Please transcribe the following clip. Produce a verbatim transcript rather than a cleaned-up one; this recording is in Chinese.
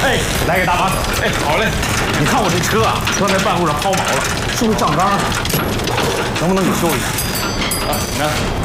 哎，来个大把手。哎，好嘞。你看我这车啊，刚才半路上抛锚了，是不是胀缸啊？能不能你修一下？啊，你看。